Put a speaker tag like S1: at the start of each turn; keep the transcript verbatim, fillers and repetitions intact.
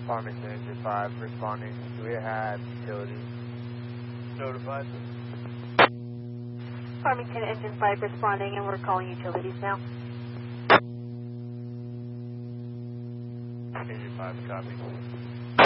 S1: Farmington Engine five responding. Do we have utilities notified?
S2: Farmington Engine five responding, and we're calling utilities now.
S1: Engine five, copy.